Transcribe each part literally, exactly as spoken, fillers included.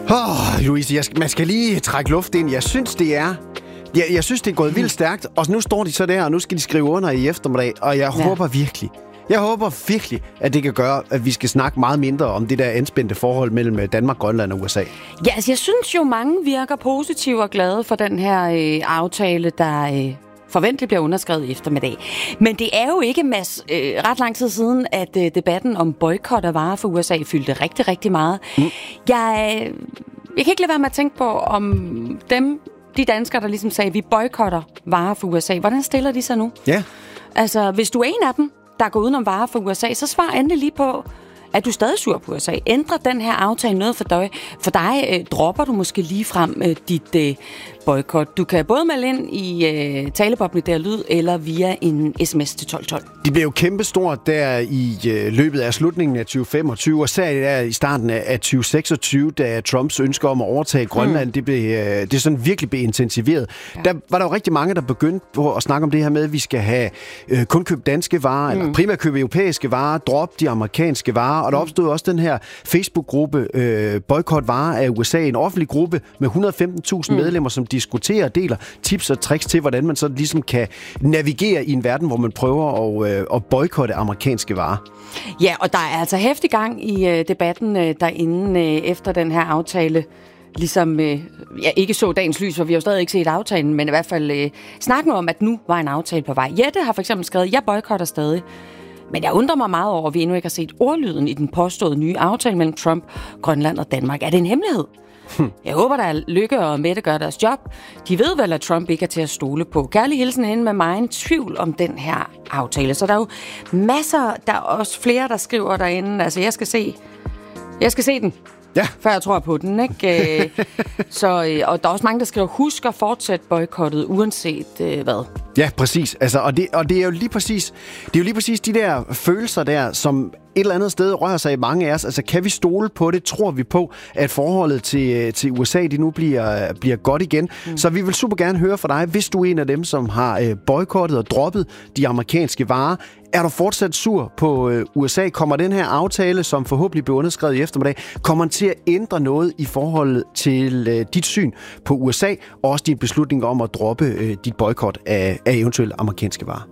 Åh, oh, Louise, jeg skal, man skal lige trække luft ind. Jeg synes, det er... Jeg, jeg synes, det er gået vildt stærkt. Og nu står de så der, og nu skal de skrive under i eftermiddag. Og jeg ja. håber virkelig... Jeg håber virkelig, at det kan gøre, at vi skal snakke meget mindre om det der anspændte forhold mellem Danmark, Grønland og U S A. Ja, altså jeg synes jo, mange virker positive og glade for den her øh, aftale, der øh, forventeligt bliver underskrevet i eftermiddag. Men det er jo ikke, Mads, øh, ret lang tid siden, at øh, debatten om boykot af varer for U S A fyldte rigtig, rigtig meget. Mm. Jeg, øh, jeg kan ikke lade være med at tænke på, om dem, de danskere, der ligesom sagde, vi boykotter varer for U S A, hvordan stiller de sig nu? Ja. Altså, hvis du er en af dem, der går udenom varer for U S A, så svar endelig lige på, at du stadig sur på U S A. Ændrer den her aftale noget for dig? For dig øh, dropper du måske lige frem øh, dit øh, boykot. Du kan både melde ind i øh, taleboblen der lyd, eller via en sms til tolv tolv. Det blev jo kæmpestort der i øh, løbet af slutningen af tyve femogtyve, og særligt der i starten af tyve seksogtyve, da Trumps ønske om at overtage Grønland, hmm. det blev øh, det sådan virkelig blev intensiveret. Ja. Der var der jo rigtig mange, der begyndte på at snakke om det her med, at vi skal have øh, kun købe danske varer, hmm. eller primært købe europæiske varer, drop de amerikanske varer, og der opstod også den her Facebook-gruppe øh, Boykot Varer af U S A, en offentlig gruppe med et hundrede og femten tusind hmm. medlemmer, som diskuterer og deler tips og tricks til, hvordan man så ligesom kan navigere i en verden, hvor man prøver at, øh, at boykotte amerikanske varer. Ja, og der er altså heftig gang i øh, debatten øh, derinde øh, efter den her aftale. Ligesom, øh, jeg ikke så dagens lys, for vi har jo stadig ikke set aftalen, men i hvert fald øh, snakken om, at nu var en aftale på vej. Jette har for eksempel skrevet, jeg boykotter stadig. Men jeg undrer mig meget over, at vi endnu ikke har set ordlyden i den påståede nye aftale mellem Trump, Grønland og Danmark. Er det en hemmelighed? Hmm. Jeg håber, der er Lykke og Mette gør deres job. De ved vel, at Trump ikke er til at stole på. Kærlig hilsen hende med mig en tvivl om den her aftale. Så der er jo masser, der er også flere, der skriver derinde. Altså, jeg skal se, jeg skal se den. Ja. Før jeg tror på den, ikke? Så, og der er også mange, der skriver, husk at fortsætte boykottet, uanset øh, hvad. Ja, præcis. Altså, og, det, og det er jo lige præcis, det er jo lige præcis de der følelser der, som et eller andet sted rører sig i mange af os. Altså, kan vi stole på det? Tror vi på, at forholdet til, til U S A det nu bliver, bliver godt igen? Mm. Så vi vil super gerne høre fra dig, hvis du er en af dem, som har øh, boykottet og droppet de amerikanske varer. Er du fortsat sur på øh, U S A? Kommer den her aftale, som forhåbentlig bliver underskrevet i eftermiddag, kommer den til at ændre noget i forholdet til øh, dit syn på U S A, og også din beslutning om at droppe øh, dit boykot af, af eventuelle amerikanske varer?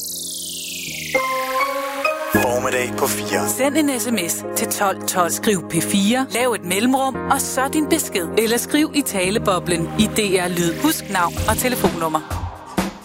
Formiddag på fire. Send en sms til tolv tolv. Skriv P fire. Lav et mellemrum, og så din besked. Eller skriv i taleboblen i D R Lyd. Husk navn og telefonnummer.